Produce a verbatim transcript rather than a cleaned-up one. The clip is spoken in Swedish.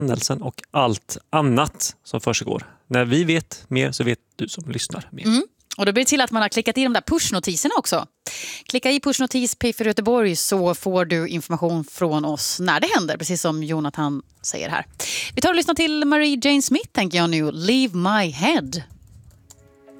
händelsen och allt annat som försiggår. När vi vet mer så vet du som lyssnar mer. Mm. Och då blir det till att man har klickat i de där pushnotiserna också. Klicka i pushnotis P fyra Göteborg så får du information från oss när det händer, precis som Jonathan säger här. Vi tar och lyssnar till Mary Jane Smith tänker jag nu, Leave My Head.